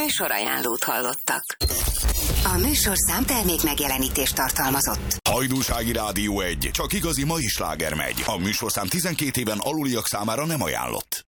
Műsorajánlót hallottak. A műsorszám termék megjelenítést tartalmazott. Hajdúsági Rádió 1, csak igazi mai sláger megy. A műsorszám 12 éven aluliak számára nem ajánlott.